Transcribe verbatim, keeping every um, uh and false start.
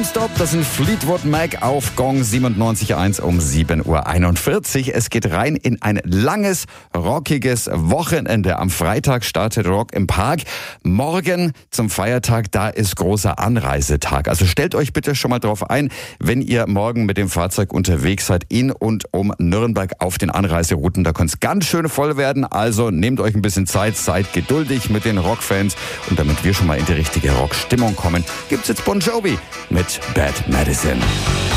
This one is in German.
Nonstop, das sind Fleetwood Mac auf Gong siebenundneunzig Komma eins um sieben Uhr einundvierzig. Es geht rein in ein langes, rockiges Wochenende. Am Freitag startet Rock im Park. Morgen zum Feiertag, da ist großer Anreisetag. Also stellt euch bitte schon mal drauf ein, wenn ihr morgen mit dem Fahrzeug unterwegs seid in und um Nürnberg auf den Anreiserouten. Da kann es ganz schön voll werden. Also nehmt euch ein bisschen Zeit, seid geduldig mit den Rockfans. Und damit wir schon mal in die richtige Rockstimmung kommen, gibt's jetzt Bon Jovi mit Bad Medicine.